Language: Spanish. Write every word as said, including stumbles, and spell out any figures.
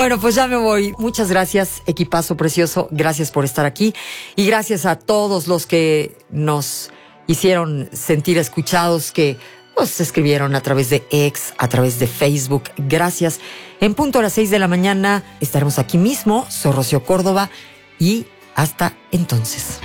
Bueno, pues ya me voy. Muchas gracias, equipazo precioso. Gracias por estar aquí. Y gracias a todos los que nos hicieron sentir escuchados, que nos escribieron a través de X, a través de Facebook. Gracias. En punto a las seis de la mañana estaremos aquí mismo. Soy Rocío Córdoba y hasta entonces.